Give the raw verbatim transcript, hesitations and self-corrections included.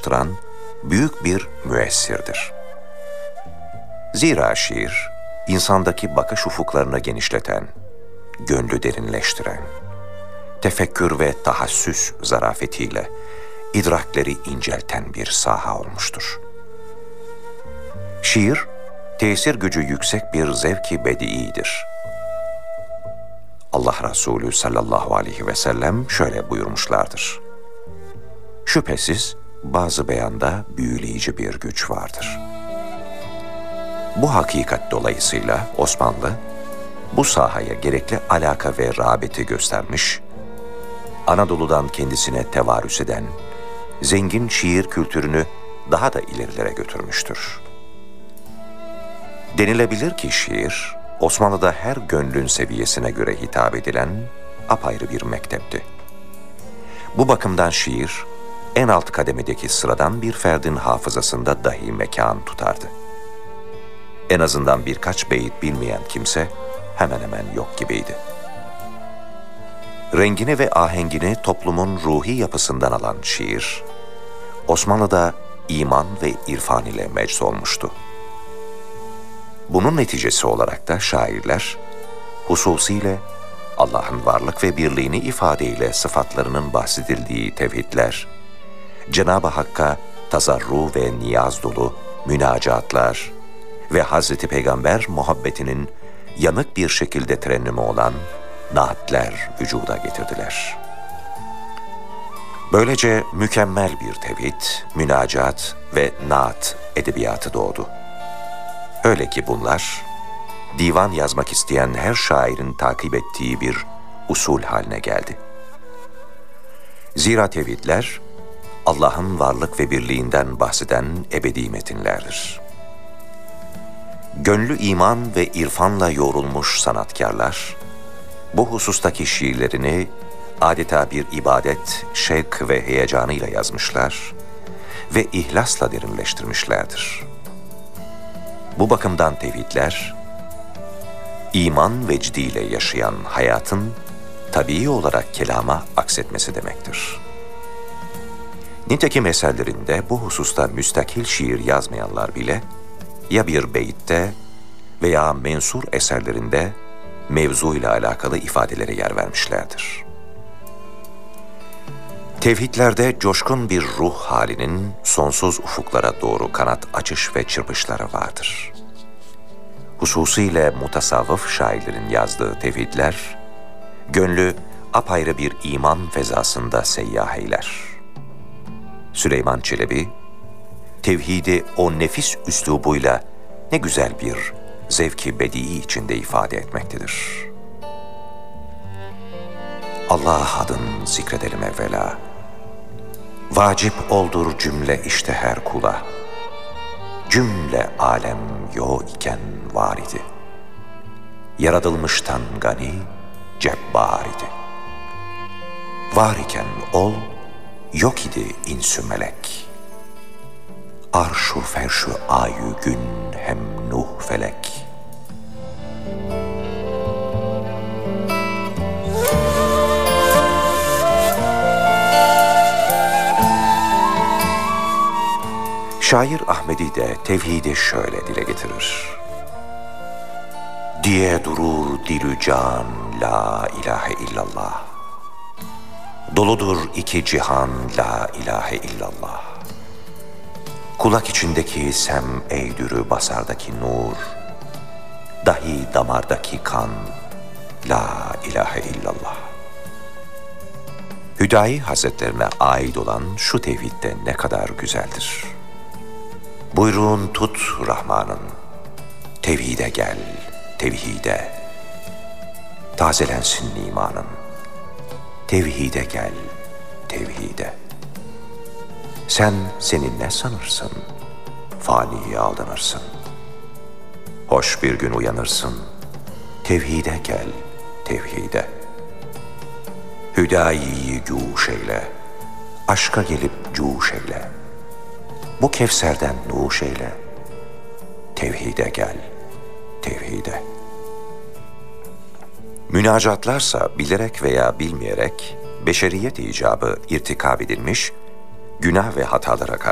ulaştıran büyük bir müessirdir. Zira şiir, insandaki bakış ufuklarını genişleten, gönlü derinleştiren, tefekkür ve tahassüs zarafetiyle idrakleri incelten bir saha olmuştur. Şiir, tesir gücü yüksek bir zevk-i bedi'idir. Allah Resulü sallallahu aleyhi ve sellem şöyle buyurmuşlardır: şüphesiz bazı beyanda büyüleyici bir güç vardır. Bu hakikat dolayısıyla Osmanlı, bu sahaya gerekli alaka ve rağbeti göstermiş, Anadolu'dan kendisine tevarüs eden zengin şiir kültürünü daha da ilerilere götürmüştür. Denilebilir ki şiir, Osmanlı'da her gönlün seviyesine göre hitap edilen apayrı bir mektepti. Bu bakımdan şiir, en alt kademedeki sıradan bir ferdin hafızasında dahi mekan tutardı. En azından birkaç beyit bilmeyen kimse hemen hemen yok gibiydi. Rengini ve ahengini toplumun ruhi yapısından alan şiir, Osmanlı'da iman ve irfan ile mecz olmuştu. Bunun neticesi olarak da şairler, hususiyle Allah'ın varlık ve birliğini ifadeyle sıfatlarının bahsedildiği tevhidler, Cenab-ı Hakk'a tazarru ve niyaz dolu münacatlar ve Hazreti Peygamber muhabbetinin yanık bir şekilde terennümü olan naatler vücuda getirdiler. Böylece mükemmel bir tevhid, münacat ve naat edebiyatı doğdu. Öyle ki bunlar, divan yazmak isteyen her şairin takip ettiği bir usul haline geldi. Zira tevhidler, Allah'ın varlık ve birliğinden bahseden ebedi metinlerdir. Gönlü iman ve irfanla yoğrulmuş sanatkarlar, bu husustaki şiirlerini adeta bir ibadet, şevk ve heyecanıyla yazmışlar ve ihlasla derinleştirmişlerdir. Bu bakımdan tevhidler, iman vecdiyle yaşayan hayatın tabii olarak kelama aksetmesi demektir. Nitekim eserlerinde bu hususta müstakil şiir yazmayanlar bile, ya bir beyitte veya mensur eserlerinde mevzuyla alakalı ifadelere yer vermişlerdir. Tevhidlerde coşkun bir ruh halinin sonsuz ufuklara doğru kanat açış ve çırpışları vardır. Hususiyle mutasavvıf şairlerin yazdığı tevhidler, gönlü apayrı bir iman fezasında seyyah eyler. Süleyman Çelebi, tevhidi o nefis üslubuyla ne güzel bir zevk-i bedii içinde ifade etmektedir. Allah adın zikredelim evvela. Vacip oldur cümle işte her kula. Cümle alem yo iken var idi. Yaratılmıştan gani, cebbar idi. Var iken ol, yok idi insü melek. Arşu ferşu ayü gün hem nuh felek. Şair Ahmedi de tevhidi şöyle dile getirir: diye durur dilü can la ilahe illallah. Doludur iki cihan la ilahe illallah. Kulak içindeki sem eydürü basardaki nur, dahi damardaki kan la ilahe illallah. Hüdayi Hazretlerine ait olan şu tevhid de ne kadar güzeldir. Buyruğun tut Rahman'ın, tevhide gel, tevhide. Tazelensin imanın, tevhide gel, tevhide. Sen seni ne sanırsın, faniye aldanırsın. Hoş bir gün uyanırsın, tevhide gel, tevhide. Hüdayiyi cuş eyle, aşka gelip cuş eyle. Bu Kevser'den nuş eyle, tevhide gel, tevhide. Münacatlarsa bilerek veya bilmeyerek beşeriyet icabı irtikab edilmiş, günah ve hatalara